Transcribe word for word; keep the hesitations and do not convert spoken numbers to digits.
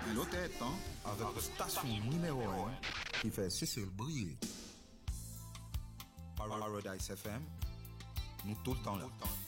L'autre est temps avec la station numéro un qui fait Cécile briller. Paradise F M, nous tout le temps là.